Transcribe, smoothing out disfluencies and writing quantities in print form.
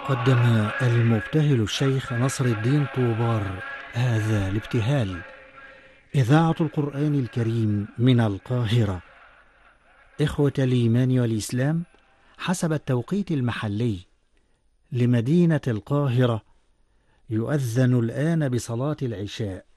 قدم المبتهل الشيخ نصر الدين طوبار هذا الابتهال. إذاعة القرآن الكريم من القاهرة. إخوة الإيمان والإسلام، حسب التوقيت المحلي لمدينة القاهرة يؤذن الآن بصلاة العشاء،